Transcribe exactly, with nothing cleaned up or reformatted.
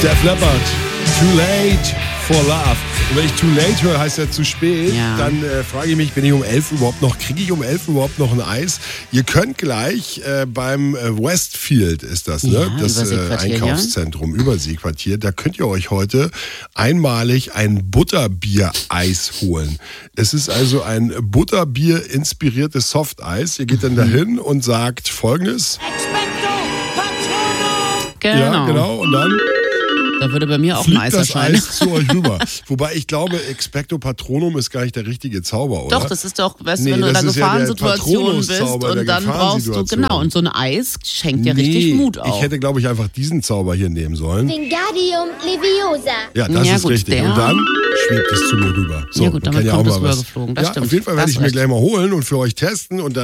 Def Leppard, Too Late for Love. Und wenn ich Too Late höre, heißt ja zu spät, ja. dann äh, frage ich mich, bin ich um elf überhaupt noch, kriege ich um elf überhaupt noch ein Eis? Ihr könnt gleich äh, beim äh, Westfield ist das, ne? Ja, das äh, Einkaufszentrum, ja. Überseequartier, da könnt ihr euch heute einmalig ein Butterbier-Eis holen. Es ist also ein Butterbier-inspiriertes Softeis. Ihr geht dann dahin und sagt Folgendes. Genau. Ja, genau. Und dann da würde bei mir auch fliegt ein Eis das erscheinen. Eis zu euch rüber. Wobei ich glaube, Expecto Patronum ist gar nicht der richtige Zauber, oder? Doch, das ist doch, weißt, Nee, wenn du in das einer ist ja der Gefahrensituation bist Patronus-Zauber und der dann brauchst du, Gefahrensituation. genau, und so ein Eis schenkt dir Nee, richtig Mut auf. Ich hätte, glaube ich, einfach diesen Zauber hier nehmen sollen. Wingardium Leviosa. Ja, das Ja, ist gut, richtig. der- Und dann schwebt es zu mir rüber. So, Ja gut, man damit kann ja kommt auch es mal was. rübergeflogen, das Ja, stimmt. auf jeden Fall werde Hast ich mir recht. gleich mal holen und für euch testen und dann